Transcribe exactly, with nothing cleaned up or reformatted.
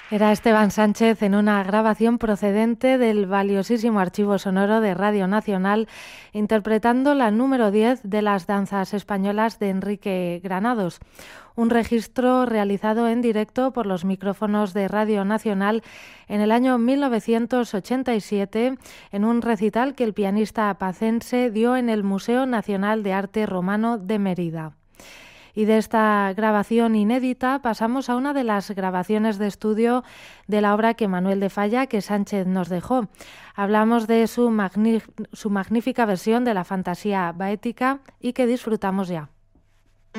Era Esteban Sánchez en una grabación procedente del valiosísimo archivo sonoro de Radio Nacional, interpretando la número diez de las danzas españolas de Enrique Granados. Un registro realizado en directo por los micrófonos de Radio Nacional en el año mil novecientos ochenta y siete, en un recital que el pianista pacense dio en el Museo Nacional de Arte Romano de Mérida. Y de esta grabación inédita pasamos a una de las grabaciones de estudio de la obra que Manuel de Falla, que Sánchez nos dejó. Hablamos de su, magní- su magnífica versión de la fantasía baética y que disfrutamos ya.